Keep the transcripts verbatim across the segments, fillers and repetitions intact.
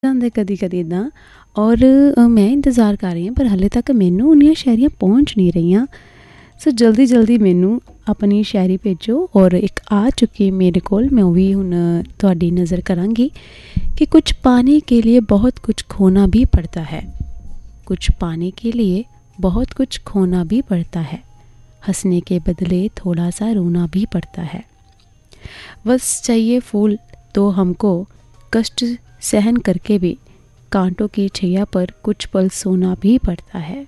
ਜਾਂਦਾ ਕਦੀ ਕਦੀ ਇੱਦਾਂ। ਔਰ ਅ, ਮੈਂ ਇੰਤਜ਼ਾਰ ਕਰ ਰਹੀ ਹਾਂ ਪਰ ਹਾਲੇ ਤੱਕ ਮੈਨੂੰ ਉਨੀਆਂ ਸ਼ਾਇਰੀਆਂ ਪਹੁੰਚ ਨਹੀਂ ਰਹੀਆਂ। ਸੋ ਜਲਦੀ ਜਲਦੀ ਮੈਨੂੰ ਆਪਣੀ ਸ਼ਾਇਰੀ ਭੇਜੋ। ਔਰ ਇੱਕ ਆ ਚੁੱਕੀ ਮੇਰੇ ਕੋਲ, ਮੈਂ ਉਹ ਵੀ ਹੁਣ ਤੁਹਾਡੀ ਨਜ਼ਰ ਕਰਾਂਗੀ कि कुछ पाने के लिए बहुत कुछ खोना भी पड़ता है, कुछ पाने के लिए बहुत कुछ खोना भी पड़ता है, हंसने के बदले थोड़ा सा रोना भी पड़ता है, बस चाहिए फूल तो हमको कष्ट सहन करके भी कांटों की छैया पर कुछ पल सोना भी पड़ता है।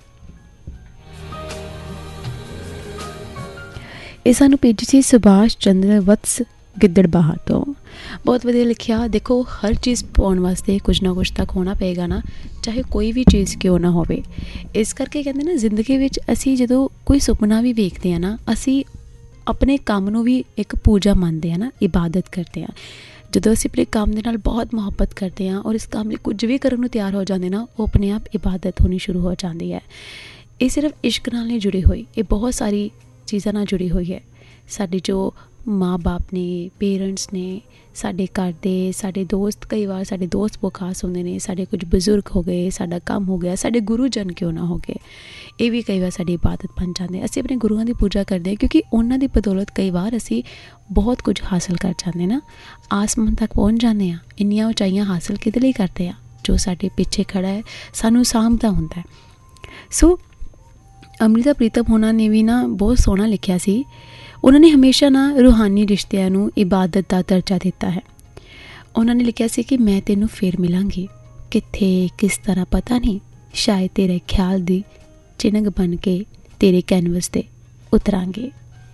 ਇਹ ਸਾਨੂੰ ਭੇਜੀ ਸੀ ਸੁਭਾਸ਼ ਚੰਦਰ ਵਤਸ ਗਿੱਦੜਬਾਹਾ ਤੋਂ। ਬਹੁਤ ਵਧੀਆ ਲਿਖਿਆ। ਦੇਖੋ ਹਰ ਚੀਜ਼ ਪਾਉਣ ਵਾਸਤੇ ਕੁਝ ਨਾ ਕੁਝ ਤਾਂ ਖੋਣਾ ਪਏਗਾ ਨਾ, ਚਾਹੇ ਕੋਈ ਵੀ ਚੀਜ਼ ਕਿਉਂ ਨਾ ਹੋਵੇ। ਇਸ ਕਰਕੇ ਕਹਿੰਦੇ ਨਾ ਜ਼ਿੰਦਗੀ ਵਿੱਚ ਅਸੀਂ ਜਦੋਂ ਕੋਈ ਸੁਪਨਾ ਵੀ ਵੇਖਦੇ ਹਾਂ ਨਾ, ਅਸੀਂ ਆਪਣੇ ਕੰਮ ਨੂੰ ਵੀ ਇੱਕ ਪੂਜਾ ਮੰਨਦੇ ਹਾਂ ਨਾ, ਇਬਾਦਤ ਕਰਦੇ ਹਾਂ। ਜਦੋਂ ਅਸੀਂ ਆਪਣੇ ਕੰਮ ਦੇ ਨਾਲ ਬਹੁਤ ਮੁਹੱਬਤ ਕਰਦੇ ਹਾਂ ਔਰ ਇਸ ਕੰਮ ਲਈ ਕੁਝ ਵੀ ਕਰਨ ਨੂੰ ਤਿਆਰ ਹੋ ਜਾਂਦੇ ਨਾ, ਉਹ ਆਪਣੇ ਆਪ ਇਬਾਦਤ ਹੋਣੀ ਸ਼ੁਰੂ ਹੋ ਜਾਂਦੀ ਹੈ। ਇਹ ਸਿਰਫ ਇਸ਼ਕ ਨਾਲ ਨਹੀਂ ਜੁੜੀ ਹੋਈ, ਇਹ ਬਹੁਤ ਸਾਰੀ ਚੀਜ਼ਾਂ ਨਾਲ ਜੁੜੀ ਹੋਈ ਹੈ। ਸਾਡੇ ਜੋ ਮਾਂ ਬਾਪ ਨੇ, ਪੇਰੈਂਟਸ ਨੇ, ਸਾਡੇ ਘਰ ਦੇ, ਸਾਡੇ ਦੋਸਤ, ਕਈ ਵਾਰ ਸਾਡੇ ਦੋਸਤ ਬਹੁਤ ਖਾਸ ਹੁੰਦੇ ਨੇ, ਸਾਡੇ ਕੁਝ ਬਜ਼ੁਰਗ ਹੋ ਗਏ, ਸਾਡਾ ਕੰਮ ਹੋ ਗਿਆ, ਸਾਡੇ ਗੁਰੂ ਜਨ ਕਿਉਂ ਨਾ ਹੋ ਗਏ, ਇਹ ਵੀ ਕਈ ਵਾਰ ਸਾਡੀ ਇਬਾਦਤ ਬਣ ਜਾਂਦੇ। ਅਸੀਂ ਆਪਣੇ ਗੁਰੂਆਂ ਦੀ ਪੂਜਾ ਕਰਦੇ ਹਾਂ ਕਿਉਂਕਿ ਉਹਨਾਂ ਦੀ ਬਦੌਲਤ ਕਈ ਵਾਰ ਅਸੀਂ ਬਹੁਤ ਕੁਝ ਹਾਸਿਲ ਕਰ ਜਾਂਦੇ ਨਾ, ਆਸਮਾਨ ਤੱਕ ਪਹੁੰਚ ਜਾਂਦੇ ਹਾਂ। ਇੰਨੀਆਂ ਉਚਾਈਆਂ ਹਾਸਿਲ ਕਿਹਦੇ ਲਈ ਕਰਦੇ ਹਾਂ? ਜੋ ਸਾਡੇ ਪਿੱਛੇ ਖੜ੍ਹਾ ਹੈ, ਸਾਨੂੰ ਸਾਂਭਦਾ ਹੁੰਦਾ। ਸੋ ਅੰਮ੍ਰਿਤਾ ਪ੍ਰੀਤਮ ਹੋਣਾ ਨੇ ਵੀ ਨਾ ਬਹੁਤ ਸੋਹਣਾ ਲਿਖਿਆ ਸੀ। ਉਹਨਾਂ ਨੇ ਹਮੇਸ਼ਾ ਨਾ ਰੂਹਾਨੀ ਰਿਸ਼ਤਿਆਂ ਨੂੰ ਇਬਾਦਤ ਦਾ ਦਰਜਾ ਦਿੱਤਾ ਹੈ। ਉਹਨਾਂ ਨੇ ਲਿਖਿਆ ਸੀ ਕਿ ਮੈਂ ਤੈਨੂੰ ਫਿਰ ਮਿਲਾਂਗੀ, ਕਿੱਥੇ ਕਿਸ ਤਰ੍ਹਾਂ ਪਤਾ ਨਹੀਂ, ਸ਼ਾਇਦ ਤੇਰੇ ਖਿਆਲ ਦੀ ਚਿਨਗ ਬਣ ਕੇ ਤੇਰੇ ਕੈਨਵਸ 'ਤੇ ਉਤਰਾਂਗੇ।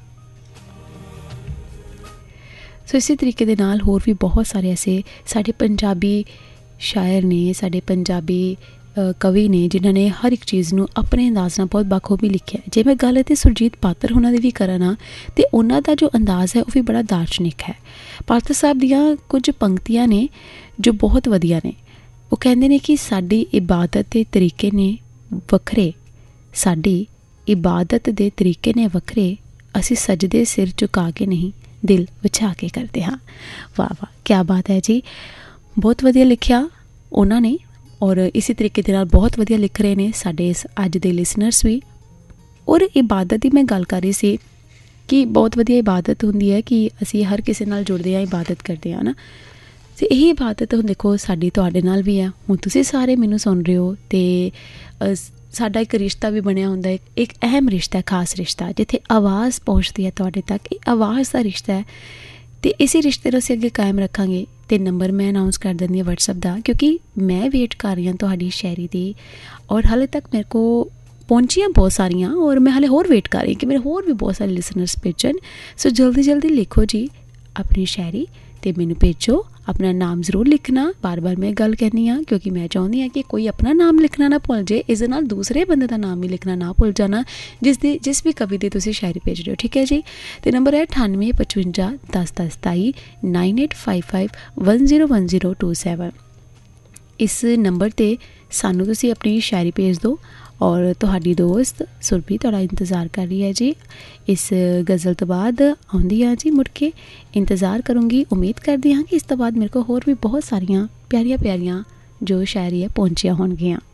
ਸੋ ਇਸੇ ਤਰੀਕੇ ਦੇ ਨਾਲ ਹੋਰ ਵੀ ਬਹੁਤ ਸਾਰੇ ਐਸੇ ਸਾਡੇ ਪੰਜਾਬੀ ਸ਼ਾਇਰ ਨੇ, ਸਾਡੇ ਪੰਜਾਬੀ ਕਵੀ ਨੇ ਜਿਨ੍ਹਾਂ ਨੇ ਹਰ ਇੱਕ ਚੀਜ਼ ਨੂੰ ਆਪਣੇ ਅੰਦਾਜ਼ ਨਾਲ ਬਹੁਤ ਬਾਖੂਬੀ ਲਿਖਿਆ। ਜੇ ਮੈਂ ਗੱਲ ਇੱਥੇ ਸੁਰਜੀਤ ਪਾਤਰ ਉਹਨਾਂ ਦੀ ਵੀ ਕਰਾਂ ਨਾ, ਅਤੇ ਉਹਨਾਂ ਦਾ ਜੋ ਅੰਦਾਜ਼ ਹੈ ਉਹ ਵੀ ਬੜਾ ਦਾਰਸ਼ਨਿਕ ਹੈ। ਪਾਤਰ ਸਾਹਿਬ ਦੀਆਂ ਕੁਝ ਪੰਕਤੀਆਂ ਨੇ ਜੋ ਬਹੁਤ ਵਧੀਆ ਨੇ। ਉਹ ਕਹਿੰਦੇ ਨੇ ਕਿ ਸਾਡੀ ਇਬਾਦਤ ਦੇ ਤਰੀਕੇ ਨੇ ਵੱਖਰੇ, ਸਾਡੀ ਇਬਾਦਤ ਦੇ ਤਰੀਕੇ ਨੇ ਵੱਖਰੇ, ਅਸੀਂ ਸਜਦੇ ਸਿਰ ਝੁਕਾ ਕੇ ਨਹੀਂ, ਦਿਲ ਵਿਛਾ ਕੇ ਕਰਦੇ ਹਾਂ। ਵਾਹ ਵਾਹ, ਕਿਆ ਬਾਤ ਹੈ ਜੀ, ਬਹੁਤ ਵਧੀਆ ਲਿਖਿਆ ਉਹਨਾਂ ਨੇ। ਔਰ ਇਸੇ ਤਰੀਕੇ ਦੇ ਨਾਲ ਬਹੁਤ ਵਧੀਆ ਲਿਖ ਰਹੇ ਨੇ ਸਾਡੇ ਇਸ ਅੱਜ ਦੇ ਲਿਸਨਰਸ ਵੀ। ਔਰ ਇਬਾਦਤ ਦੀ ਮੈਂ ਗੱਲ ਕਰ ਰਹੀ ਸੀ ਕਿ ਬਹੁਤ ਵਧੀਆ ਇਬਾਦਤ ਹੁੰਦੀ ਹੈ ਕਿ ਅਸੀਂ ਹਰ ਕਿਸੇ ਨਾਲ ਜੁੜਦੇ ਹਾਂ, ਇਬਾਦਤ ਕਰਦੇ ਹਾਂ ਨਾ। ਅਤੇ ਇਹ ਇਬਾਦਤ ਹੁਣ ਦੇਖੋ ਸਾਡੀ ਤੁਹਾਡੇ ਨਾਲ ਵੀ ਆ। ਹੁਣ ਤੁਸੀਂ ਸਾਰੇ ਮੈਨੂੰ ਸੁਣ ਰਹੇ ਹੋ ਅਤੇ ਸਾਡਾ ਇੱਕ ਰਿਸ਼ਤਾ ਵੀ ਬਣਿਆ ਹੁੰਦਾ, ਇੱਕ ਅਹਿਮ ਰਿਸ਼ਤਾ, ਖਾਸ ਰਿਸ਼ਤਾ, ਜਿੱਥੇ ਆਵਾਜ਼ ਪਹੁੰਚਦੀ ਹੈ ਤੁਹਾਡੇ ਤੱਕ। ਇਹ ਆਵਾਜ਼ ਦਾ ਰਿਸ਼ਤਾ ਹੈ ਅਤੇ ਇਸੇ ਰਿਸ਼ਤੇ ਨੂੰ ਅਸੀਂ ਅੱਗੇ ਕਾਇਮ ਰੱਖਾਂਗੇ। ਅਤੇ ਨੰਬਰ ਮੈਂ ਅਨਾਊਂਸ ਕਰ ਦਿੰਦੀ ਹਾਂ ਵਟਸਐਪ ਦਾ, ਕਿਉਂਕਿ ਮੈਂ ਵੇਟ ਕਰ ਰਹੀ ਹਾਂ ਤੁਹਾਡੀ ਸ਼ਾਇਰੀ ਦੀ। ਔਰ ਹਾਲੇ ਤੱਕ ਮੇਰੇ ਕੋਲ ਪਹੁੰਚੀਆਂ ਬਹੁਤ ਸਾਰੀਆਂ, ਔਰ ਮੈਂ ਹਾਲੇ ਹੋਰ ਵੇਟ ਕਰ ਰਹੀ ਕਿ ਮੇਰੇ ਹੋਰ ਵੀ ਬਹੁਤ ਸਾਰੇ ਲਿਸਨਰਸ ਭੇਜਣ। ਸੋ ਜਲਦੀ ਜਲਦੀ ਲਿਖੋ ਜੀ ਆਪਣੀ ਸ਼ਾਇਰੀ ਅਤੇ ਮੈਨੂੰ ਭੇਜੋ। ਆਪਣਾ ਨਾਮ ਜ਼ਰੂਰ ਲਿਖਣਾ। ਬਾਰ ਬਾਰ ਮੈਂ ਗੱਲ ਕਹਿੰਦੀ ਹਾਂ ਕਿਉਂਕਿ ਮੈਂ ਚਾਹੁੰਦੀ ਹਾਂ ਕਿ ਕੋਈ ਆਪਣਾ ਨਾਮ ਲਿਖਣਾ ਨਾ ਭੁੱਲ ਜੇ, ਇਸ ਦੇ ਨਾਲ ਦੂਸਰੇ ਬੰਦੇ ਦਾ ਨਾਮ ਵੀ ਲਿਖਣਾ ਨਾ ਭੁੱਲ ਜਾਣਾ, ਜਿਸ ਦੀ ਜਿਸ ਵੀ ਕਵੀ ਦੀ ਤੁਸੀਂ ਸ਼ਾਇਰੀ ਭੇਜ ਰਹੇ ਹੋ। ਠੀਕ ਹੈ ਜੀ। ਅਤੇ ਨੰਬਰ ਹੈ ਅਠਾਨਵੇਂ ਪਚਵੰਜਾ ਦਸ ਦਸ ਸਤਾਈ nine eight five five one zero one zero two seven. ਇਸ ਨੰਬਰ 'ਤੇ ਸਾਨੂੰ ਤੁਸੀਂ ਆਪਣੀ ਸ਼ਾਇਰੀ ਭੇਜ ਦਿਓ। ਔਰ ਤੁਹਾਡੀ ਦੋਸਤ ਸੁਰਭੀ ਤੁਹਾਡਾ ਇੰਤਜ਼ਾਰ ਕਰ ਰਹੀ ਹੈ ਜੀ। ਇਸ ਗਜ਼ਲ ਤੋਂ ਬਾਅਦ ਆਉਂਦੀ ਹਾਂ ਜੀ, ਮੁੜ ਕੇ ਇੰਤਜ਼ਾਰ ਕਰੂੰਗੀ। ਉਮੀਦ ਕਰਦੀ ਹਾਂ ਕਿ ਇਸ ਤੋਂ ਬਾਅਦ ਮੇਰੇ ਕੋਲ ਹੋਰ ਵੀ ਬਹੁਤ ਸਾਰੀਆਂ ਪਿਆਰੀਆਂ ਪਿਆਰੀਆਂ ਜੋ ਸ਼ਾਇਰੀ ਹੈ ਪਹੁੰਚੀਆਂ ਹੋਣਗੀਆਂ।